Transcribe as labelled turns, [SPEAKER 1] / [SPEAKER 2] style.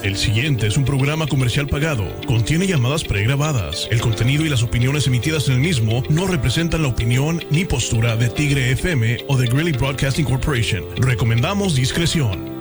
[SPEAKER 1] El siguiente es un programa comercial pagado. Contiene llamadas pregrabadas. El contenido y las opiniones emitidas en el mismo no representan la opinión ni postura de Tigre FM o de Greeley Broadcasting Corporation. Recomendamos discreción.